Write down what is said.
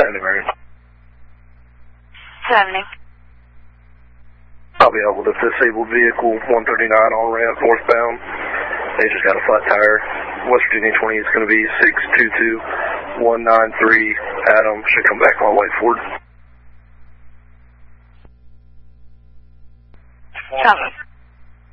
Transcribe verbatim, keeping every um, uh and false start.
seventy, Mary. seventy. I'll be able to disabled vehicle one thirty-nine on ramp northbound. They just got a flat tire. West Virginia twenty is going to be six two two one nine three. Adam should come back all the way forward. Copy.